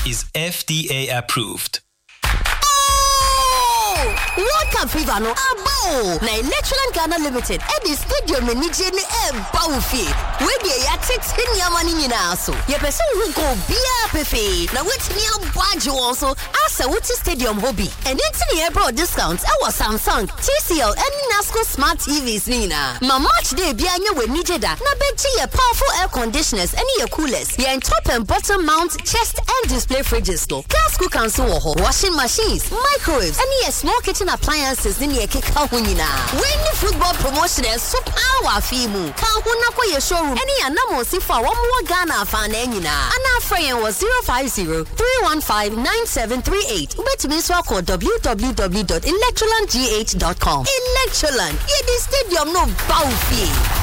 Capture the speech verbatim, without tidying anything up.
is F D A approved. World Cup fever no abo na Electroland Ghana Limited at the stadium ni je ni e bawfi we dey ya ten yamani nyina so ye person who go bia pefe na wetini abwaje won so asa wuti stadium hobby and entini e bro discounts e was Samsung, T C L and Nasco smart T Vs nina ma match day bia nya we nije da na beji ye powerful air conditioners and ye coolers ye top and bottom mount chest and display fridges no gas cooker so ho washing machines microwaves and ye small kitchen appliances in your kika hunina. When the football promotion is so power fimu. Kahuna ko ye showroom. Any anamo si for one more Ghana fan enina. Ana frayen was zero five zero three one five nine seven three eight. Ubet me so call w w w dot electroland g h dot com. Electroland. Ye the stadium no bawfi.